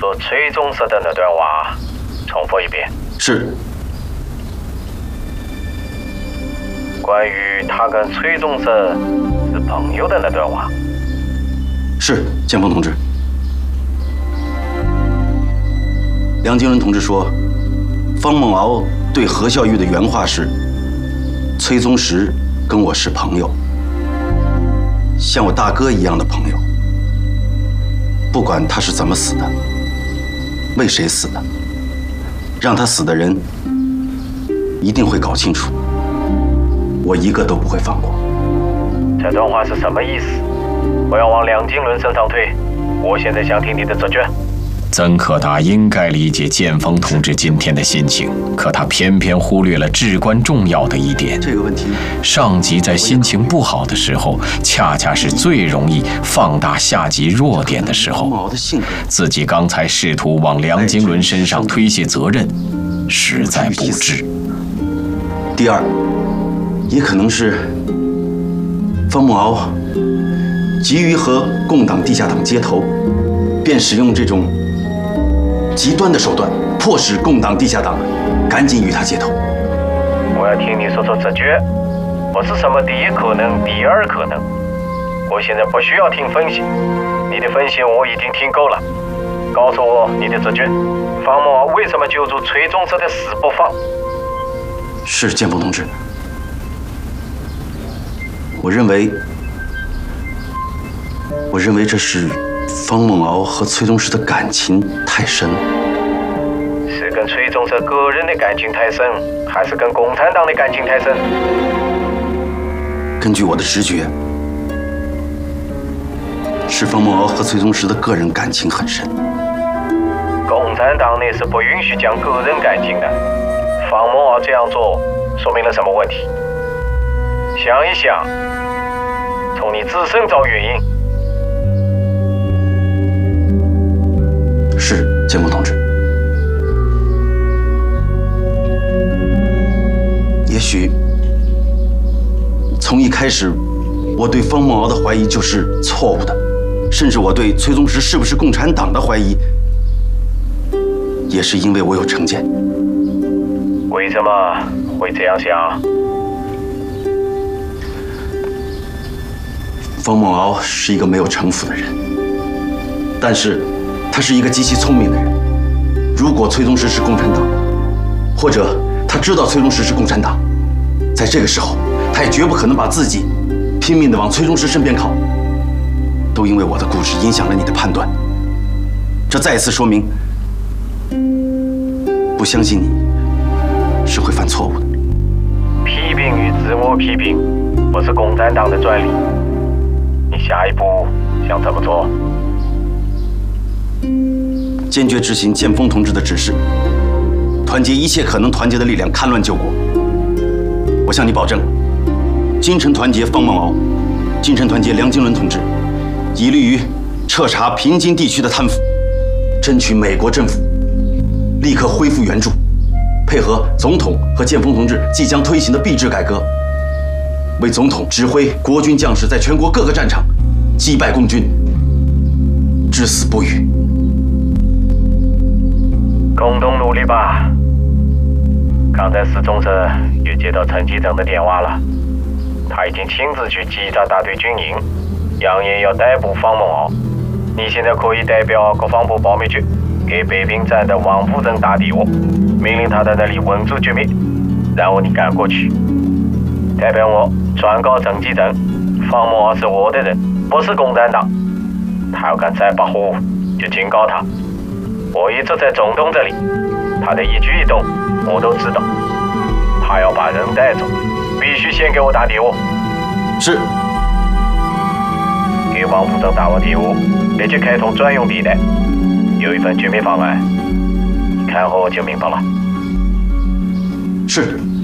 说崔总说的那段话重复一遍。 是。 关于他跟崔总是朋友的那段话。 是，剑锋同志。梁经纶同志说，方梦敖对何孝玉的原话是：“崔宗实跟我是朋友，像我大哥一样的朋友。不管他是怎么死的，为谁死的，让他死的人一定会搞清楚，我一个都不会放过。” 这段话是什么意思？不要往梁经纶身上推，我现在想听你的直觉。 曾可达应该理解剑锋同志今天的心情，可他偏偏忽略了至关重要的一点。 这个问题， 上级在心情不好的时候，恰恰是最容易放大下级弱点的时候。自己刚才试图往梁经纶身上推卸责任，实在不智。 第二，也可能是方梦敖急于和共党地下党接头，便使用这种极端的手段，迫使共党地下党赶紧与他接头。 我要听你说说直觉，不是什么第一可能、第二可能。我现在不需要听分析，你的分析我已经听够了。告诉我你的直觉，方梦敖为什么揪住崔宗实的死不放？ 是，剑锋同志。我认为这是方梦敖和崔宗实的感情太深了。 是跟崔宗实个人的感情太深，还是跟共产党的感情太深？ 根据我的直觉，是方梦敖和崔宗实的个人感情很深。 共产党内是不允许讲个人感情的。方梦敖这样做，说明了什么问题？想一想，从你自身找原因。 是，剑锋同志。也许从一开始，我对方梦敖的怀疑就是错误的，甚至我对崔宗实是不是共产党的怀疑，也是因为我有成见。 为什么会这样想？ 方梦敖是一个没有城府的人，但是他是一个极其聪明的人。如果崔宗实是共产党，或者他知道崔宗实是共产党，在这个时候，他也绝不可能把自己拼命地往崔宗实身边靠。都因为我的故事影响了你的判断，这再一次说明，不相信你是会犯错误的。 批评与自我批评不是共产党的专利。你下一步想怎么做？ 坚决执行剑锋同志的指示，团结一切可能团结的力量，戡乱救国。我向你保证，精诚团结方梦敖，精诚团结梁经纶同志，以利于彻查平津地区的贪腐，争取美国政府立刻恢复援助，配合总统和剑锋同志即将推行的币制改革，为总统指挥国军将士在全国各个战场击败共军，至死不渝。 共同努力吧。刚才史宗实也接到陈其正的电话了，他已经亲自去稽查大队军营，扬言要逮捕方梦敖。你现在可以代表国防部保密局给北平站的王副正打电话，命令他在那里稳住局面，然后你赶过去，代表我转告陈其正，方梦敖是我的人，不是共产党。他要敢再跋扈，就警告他，我一直在总统这里，他的一举一动我都知道。他要把人带走，必须先给我打电话。 是。 给王副正打完电话，立即开通专用地带，有一份绝密方案，你看后就明白了。 是。